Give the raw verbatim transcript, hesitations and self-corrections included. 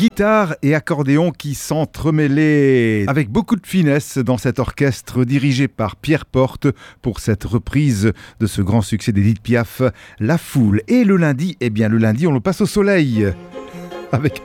Guitare et accordéon qui s'entremêlaient avec beaucoup de finesse dans cet orchestre dirigé par Pierre Porte pour cette reprise de ce grand succès d'Édith Piaf, La Foule. Et le lundi, eh bien le lundi on le passe au soleil avec